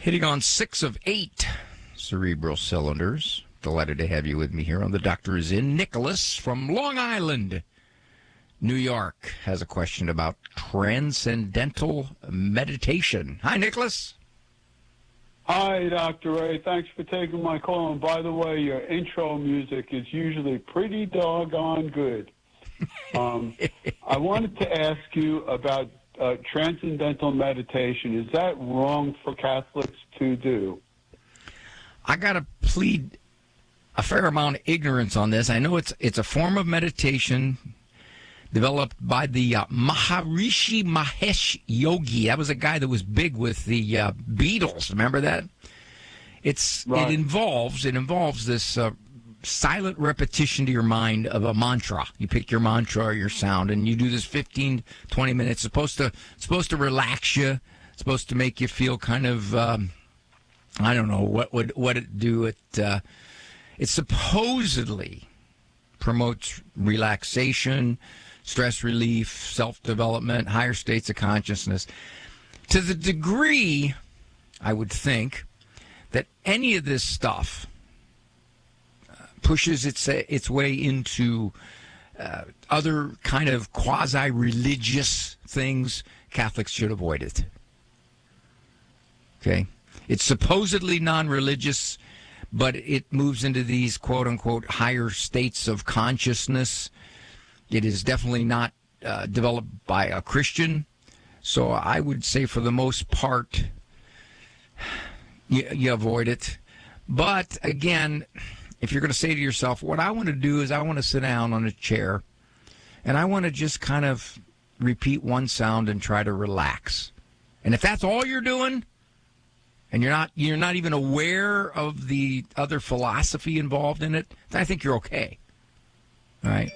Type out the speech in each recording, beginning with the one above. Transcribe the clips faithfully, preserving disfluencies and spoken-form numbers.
Hitting on six of eight cerebral cylinders. Delighted to have you with me here on The Doctor Is In. Nicholas from Long Island, New York, has a question about transcendental meditation. Hi, Nicholas. Hi, Doctor Ray. Thanks for taking my call. And by the way, your intro music is usually pretty doggone good. Um, I wanted to ask you about uh, transcendental meditation. Is that wrong for Catholics to do? I got to plead a fair amount of ignorance on this. I know it's it's a form of meditation developed by the uh, Maharishi Mahesh Yogi. That was a guy that was big with the uh, Beatles. Remember that? It's right. it involves it involves this uh, silent repetition to your mind of a mantra. You pick your mantra or your sound, and you do this fifteen, twenty minutes. It's supposed to it's supposed to relax you. It's supposed to make you feel kind of um, I don't know what would what it do. It uh, it supposedly promotes relaxation, stress relief, self-development, higher states of consciousness. To the degree, I would think, that any of this stuff uh, pushes its its way into uh, other kind of quasi-religious things, Catholics should avoid it. Okay? It's supposedly non-religious, but it moves into these quote-unquote higher states of consciousness. It is definitely not uh, developed by a Christian. So I would say for the most part, you, you avoid it. But again, if you're going to say to yourself, what I want to do is I want to sit down on a chair and I want to just kind of repeat one sound and try to relax. And if that's all you're doing, and you're not you're not even aware of the other philosophy involved in it, then I think you're okay. All right.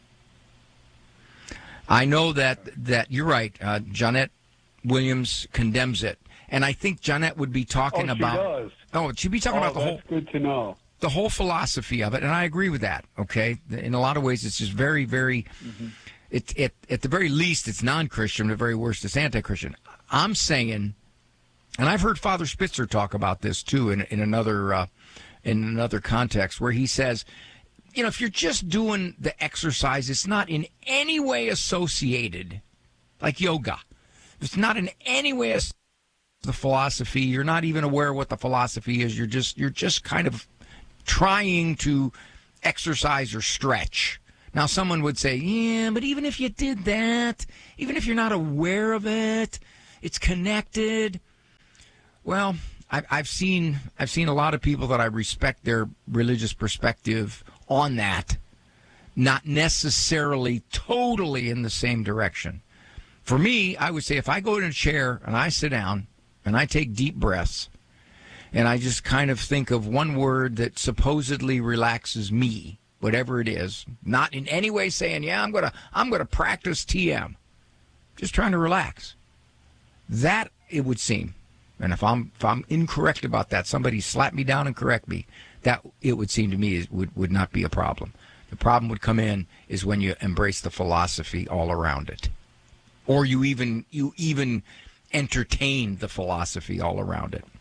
I know that, that you're right. Uh, Johnnette Williams condemns it. And I think Johnnette would be talking oh, she about... Does. Oh, she'd be talking oh, about the whole... That's good to know. The whole philosophy of it, and I agree with that, okay? In a lot of ways, it's just very, very... Mm-hmm. It, it, at the very least, it's non-Christian. At the very worst, it's anti-Christian. I'm saying... And I've heard Father Spitzer talk about this, too, in, in another uh, in another context, where he says, you know, if you're just doing the exercise, it's not in any way associated, like yoga. It's not in any way associated with the philosophy. You're not even aware of what the philosophy is. You're just you're just kind of trying to exercise or stretch. Now, someone would say, yeah, but even if you did that, even if you're not aware of it, it's connected. Well, I've seen I've seen a lot of people that I respect their religious perspective on that, not necessarily totally in the same direction. For me, I would say if I go in a chair and I sit down and I take deep breaths and I just kind of think of one word that supposedly relaxes me, whatever it is, not in any way saying, yeah, I'm gonna I'm gonna practice T M, just trying to relax. That, it would seem. And if I'm if I'm incorrect about that, somebody slap me down and correct me. That, it would seem to me, is, would would not be a problem. The problem would come in is when you embrace the philosophy all around it, or you even you even entertain the philosophy all around it.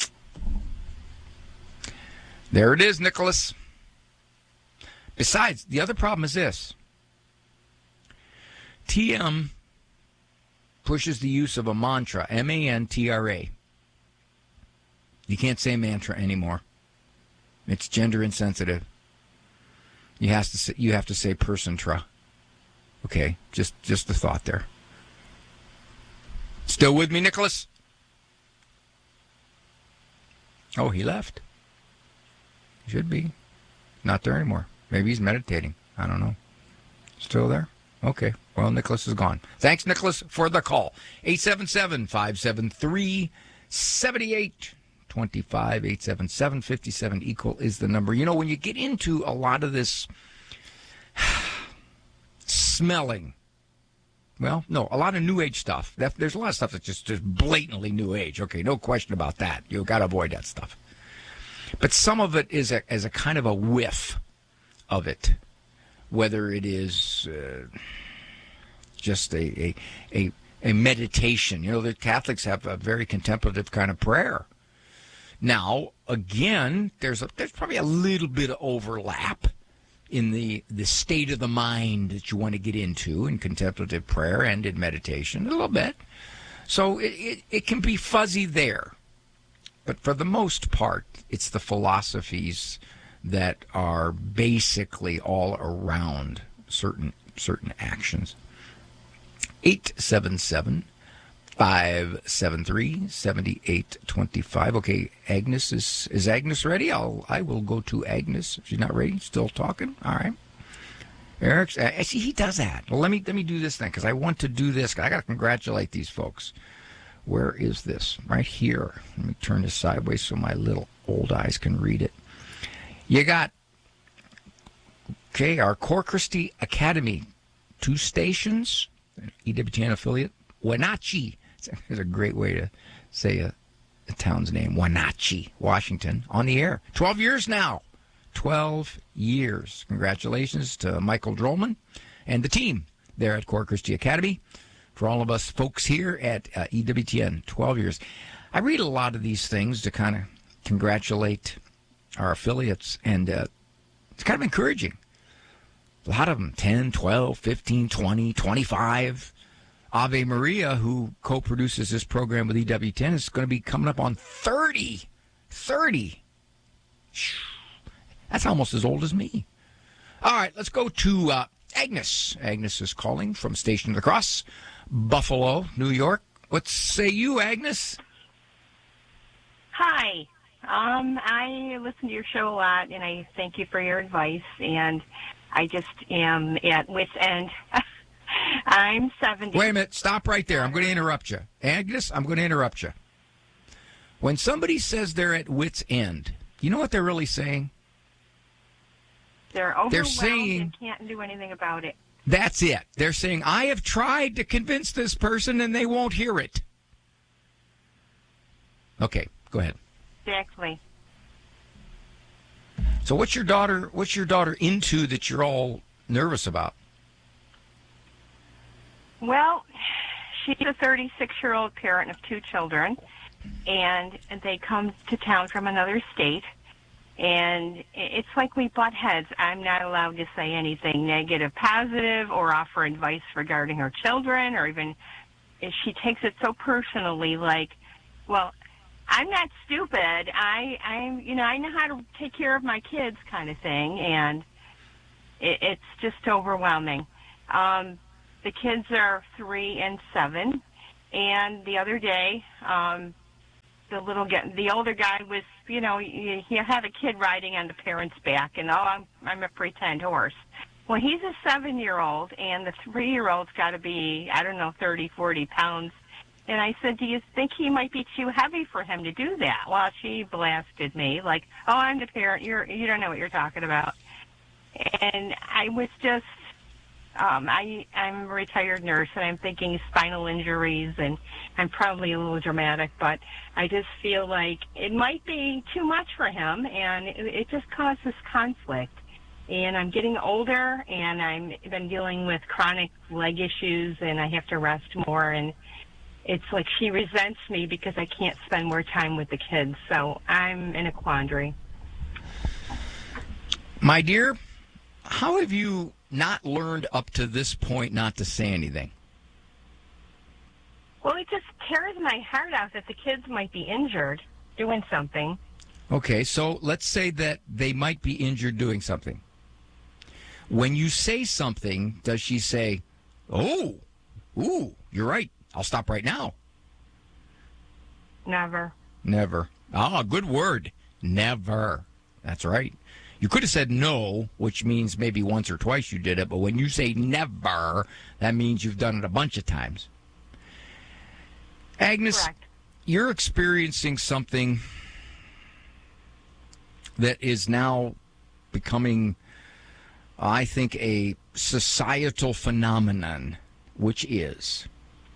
There it is, Nicholas. Besides, the other problem is this: T M pushes the use of a mantra, M A N T R A. You can't say mantra anymore. It's gender insensitive. You have to say, you have to say person-tra. Okay, just just the thought there. Still with me, Nicholas? Oh, he left. He should be. Not there anymore. Maybe he's meditating. I don't know. Still there? Okay. Well, Nicholas is gone. Thanks, Nicholas, for the call. eight seven seven, five seven three, seven eight two five. eight seven seven, five seven equal is the number. You know, when you get into a lot of this smelling, well, no, a lot of New Age stuff. That, there's a lot of stuff that's just, just blatantly New Age. Okay, no question about that. You've got to avoid that stuff. But some of it is a, as a kind of a whiff of it, whether it is uh, just a, a a a meditation. You know, the Catholics have a very contemplative kind of prayer. Now, again, there's a, there's probably a little bit of overlap in the, the state of the mind that you want to get into in contemplative prayer and in meditation, a little bit. So it, it, it can be fuzzy there. But for the most part, it's the philosophies that are basically all around certain certain actions. eight seven seven, five seven three, seven eight two five. Okay, Agnes is is Agnes ready? I'll I will go to Agnes. She's not ready. Still talking. All right. Eric's. Uh, see, he does that. Well, let me let me do this thing because I want to do this. I got to congratulate these folks. Where is this? Right here. Let me turn this sideways so my little old eyes can read it. You got, okay, our Core Christi Academy, two stations, E W T N affiliate, Wenatchee. It's a great way to say a, a town's name, Wenatchee, Washington, on the air. twelve years now. twelve years. Congratulations to Michael Drollman and the team there at Core Christi Academy. For all of us folks here at uh, E W T N, twelve years. I read a lot of these things to kind of congratulate our affiliates, and uh, it's kind of encouraging. A lot of them, ten, twelve, fifteen, twenty, twenty-five. Ave Maria, who co-produces this program with E W T N, is going to be coming up on thirty. thirty. That's almost as old as me. All right, let's go to uh, Agnes. Agnes is calling from Station of the Cross, Buffalo, New York. What say you, Agnes? Hi. Um, I listen to your show a lot, and I thank you for your advice, and I just am at wit's end. I'm seventy. Wait a minute. Stop right there. I'm going to interrupt you. Agnes, I'm going to interrupt you. When somebody says they're at wit's end, you know what they're really saying? They're overwhelmed They're saying, and can't do anything about it. That's it. They're saying, I have tried to convince this person, and they won't hear it. Okay, go ahead. Exactly. So what's your daughter what's your daughter into that you're all nervous about? Well, she's a thirty-six-year-old parent of two children, and they come to town from another state, and it's like we butt heads. I'm not allowed to say anything negative, positive, or offer advice regarding her children, or even if she takes it so personally, like, well, I'm not stupid. I, I'm, you know, I know how to take care of my kids, kind of thing, and it, it's just overwhelming. Um, the kids are three and seven, and the other day, um, the little guy, the older guy was, you know, he, he had a kid riding on the parent's back, and oh, I'm, I'm a pretend horse. Well, he's a seven-year-old, and the three-year-old's got to be, I don't know, thirty, forty pounds. And I said, do you think he might be too heavy for him to do that? Well, she blasted me like, oh, I'm the parent. You're, you don't know what you're talking about. And I was just, um, I, I'm a retired nurse, and I'm thinking spinal injuries, and I'm probably a little dramatic, but I just feel like it might be too much for him, and it, it just causes conflict. And I'm getting older, and I've been dealing with chronic leg issues, and I have to rest more, and it's like she resents me because I can't spend more time with the kids. So I'm in a quandary. My dear, how have you not learned up to this point not to say anything? Well, it just tears my heart out that the kids might be injured doing something. Okay, so let's say that they might be injured doing something. When you say something, does she say, oh, ooh, you're right. I'll stop right now. Never. Never. Ah, good word. Never. That's right. You could have said no, which means maybe once or twice you did it, but when you say never, that means you've done it a bunch of times. Agnes, correct. You're experiencing something that is now becoming, I think, a societal phenomenon, which is,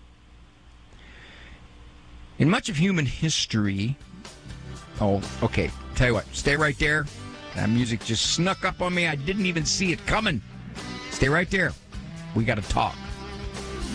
in much of human history, oh, okay, tell you what, stay right there. That music just snuck up on me. I didn't even see it coming. Stay right there. We got to talk.